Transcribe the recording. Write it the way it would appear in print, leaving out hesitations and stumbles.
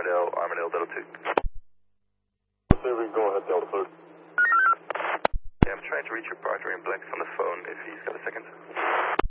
Armadale Delta 2. Receiving, go ahead, Delta 3. Yeah, I'm trying to reach your partner in black on the phone if he's got a second.